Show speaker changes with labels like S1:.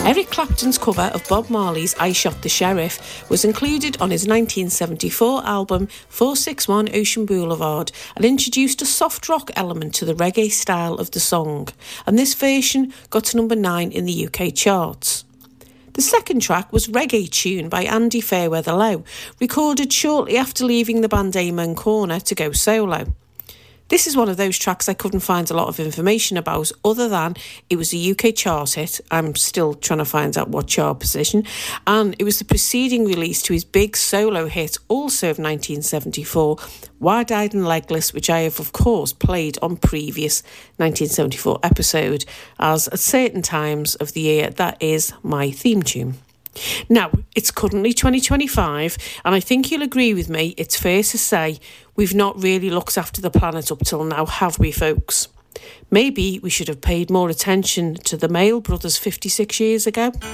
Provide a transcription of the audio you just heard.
S1: Eric Clapton's cover of Bob Marley's I Shot the Sheriff was included on his 1974 album 461 Ocean Boulevard and introduced a soft rock element to the reggae style of the song, and this version got to number 9 in the UK charts. The second track was Reggae Tune by Andy Fairweather Low, recorded shortly after leaving the band Amen Corner to go solo. This is one of those tracks I couldn't find a lot of information about other than it was a UK chart hit. I'm still trying to find out what chart position. And it was the preceding release to his big solo hit, also of 1974, Wide-Eyed and Legless, which I have, of course, played on previous 1974 episode, as at certain times of the year, that is my theme tune. Now, it's currently 2025, and I think you'll agree with me, it's fair to say we've not really looked after the planet up till now, have we, folks? Maybe we should have paid more attention to the Mail Brothers 56 years ago.